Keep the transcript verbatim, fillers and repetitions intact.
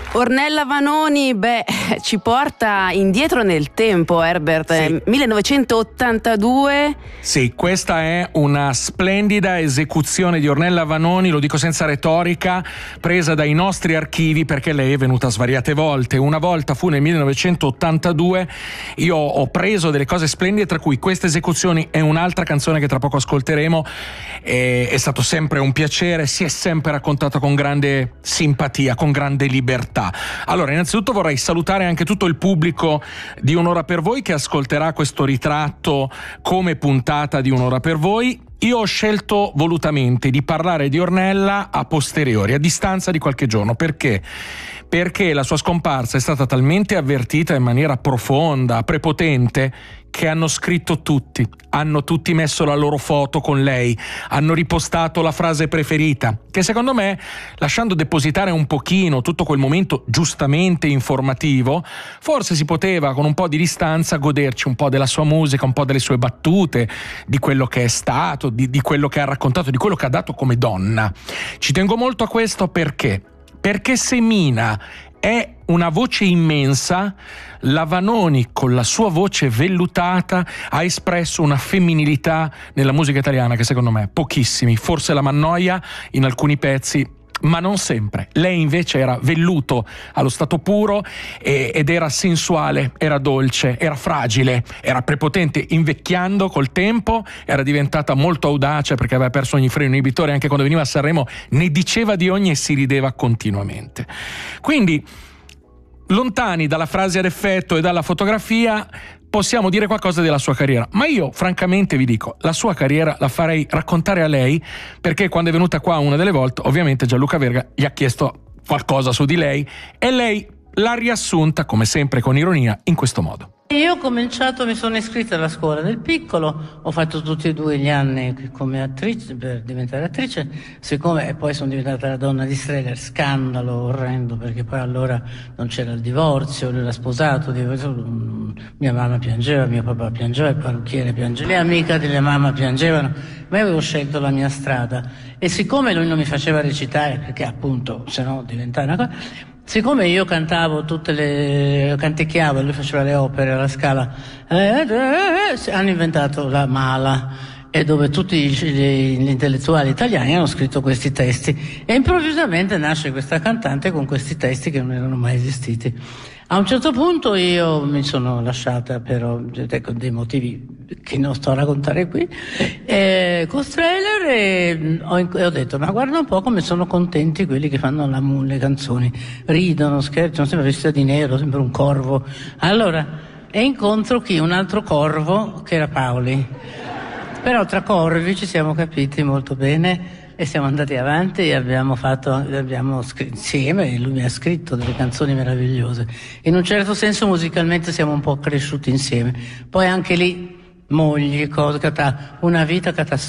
Ornella Vanoni, beh, ci porta indietro nel tempo, Herbert, Sì. millenovecentottantadue. Sì, questa è una splendida esecuzione di Ornella Vanoni, lo dico senza retorica, presa dai nostri archivi, perché lei è venuta svariate volte. Una volta fu nel millenovecentottantadue, io ho preso delle cose splendide, tra cui queste esecuzioni e un'altra canzone che tra poco ascolteremo. È, è stato sempre un piacere, si è sempre raccontato con grande simpatia, con grande libertà. Allora, innanzitutto vorrei salutare anche tutto il pubblico di Un'ora per voi che ascolterà questo ritratto come puntata di Un'ora per voi. Io ho scelto volutamente di parlare di Ornella a posteriori, a distanza di qualche giorno. Perché? Perché la sua scomparsa è stata talmente avvertita in maniera profonda, prepotente, che hanno scritto tutti, hanno tutti messo la loro foto con lei, hanno ripostato la frase preferita, che secondo me, lasciando depositare un pochino tutto quel momento giustamente informativo, forse si poteva con un po' di distanza goderci un po' della sua musica, un po' delle sue battute, di quello che è stato, di, di quello che ha raccontato, di quello che ha dato come donna. Ci tengo molto a questo perché? Perché se Mina è una voce immensa, la Vanoni con la sua voce vellutata ha espresso una femminilità nella musica italiana che secondo me pochissimi, forse la Mannoia in alcuni pezzi, ma non sempre. Lei invece era velluto allo stato puro e, ed era sensuale, era dolce, era fragile, era prepotente. Invecchiando col tempo era diventata molto audace perché aveva perso ogni freno inibitore. Anche quando veniva a Sanremo ne diceva di ogni e si rideva continuamente. Quindi, lontani dalla frase ad effetto e dalla fotografia, possiamo dire qualcosa della sua carriera, ma io francamente vi dico, la sua carriera la farei raccontare a lei, perché quando è venuta qua una delle volte, ovviamente Gianluca Verga gli ha chiesto qualcosa su di lei e lei l'ha riassunta, come sempre con ironia, in questo modo. Io ho cominciato, mi sono iscritta alla scuola del piccolo, ho fatto tutti e due gli anni come attrice per diventare attrice, siccome e poi sono diventata la donna di Streller, scandalo orrendo, perché poi allora non c'era il divorzio, lui era sposato, mia mamma piangeva, mio papà piangeva, il parrucchiere piangeva, le amiche delle mamme piangevano, ma io avevo scelto la mia strada e siccome lui non mi faceva recitare, perché appunto se no diventava una cosa, siccome io cantavo tutte le... canticchiavo, lui faceva le opere alla Scala, eh, eh, hanno inventato la Mala, e dove tutti gli, gli intellettuali italiani hanno scritto questi testi e improvvisamente nasce questa cantante con questi testi che non erano mai esistiti. A un certo punto io mi sono lasciata però ecco, dei motivi che non sto a raccontare qui eh, con Streller e ho, e ho detto ma guarda un po' come sono contenti quelli che fanno la, le canzoni, ridono, scherzano, sempre vestita di nero, sempre un corvo. Allora e incontro chi? Un altro corvo che era Paoli, però tra corvi ci siamo capiti molto bene e siamo andati avanti e abbiamo fatto, abbiamo scritto insieme, e lui mi ha scritto delle canzoni meravigliose. In un certo senso musicalmente siamo un po' cresciuti insieme. Poi anche lì mogli, cose, una vita catastrofica.